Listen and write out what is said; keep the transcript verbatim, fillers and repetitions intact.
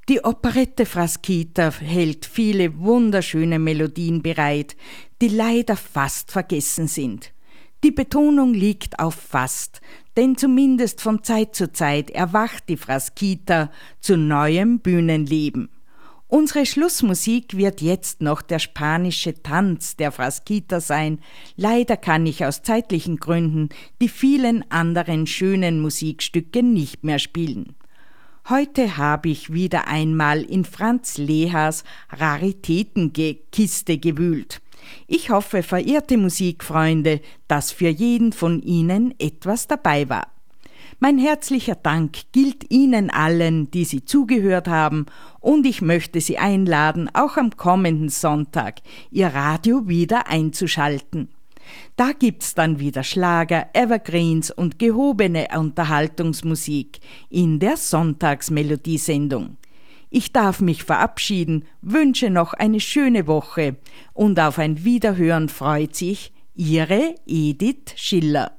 Die Operette Frasquita hält viele wunderschöne Melodien bereit, die leider fast vergessen sind. Die Betonung liegt auf fast, denn zumindest von Zeit zu Zeit erwacht die Frasquita zu neuem Bühnenleben. Unsere Schlussmusik wird jetzt noch der spanische Tanz der Frasquita sein. Leider kann ich aus zeitlichen Gründen die vielen anderen schönen Musikstücke nicht mehr spielen. Heute habe ich wieder einmal in Franz Lehas Raritätenkiste gewühlt. Ich hoffe, verehrte Musikfreunde, dass für jeden von Ihnen etwas dabei war. Mein herzlicher Dank gilt Ihnen allen, die Sie zugehört haben, und ich möchte Sie einladen, auch am kommenden Sonntag Ihr Radio wieder einzuschalten. Da gibt's dann wieder Schlager, Evergreens und gehobene Unterhaltungsmusik in der Sonntagsmelodiesendung. Ich darf mich verabschieden, wünsche noch eine schöne Woche und auf ein Wiederhören freut sich Ihre Edith Schiller.